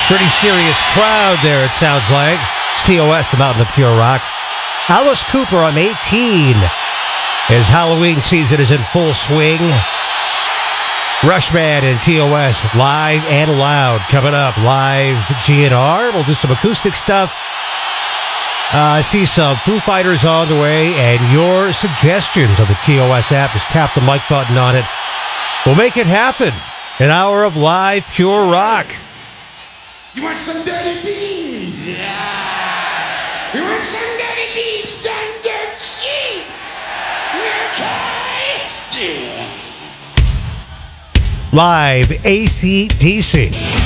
Pretty serious crowd there, it sounds like. It's TOS, the Mountain of Pure Rock. Alice Cooper on 18. As Halloween season is in full swing. Rushman and TOS, live and loud, coming up. Live GNR. We'll do some acoustic stuff. I see some Foo Fighters on the way, and your suggestions on the TOS app. Just tap the mic button on it. We'll make it happen. An hour of live pure rock. You want some dirty deeds? Yeah. You want some dirty deeds done dirt cheap? Okay. Yeah. Live AC/DC.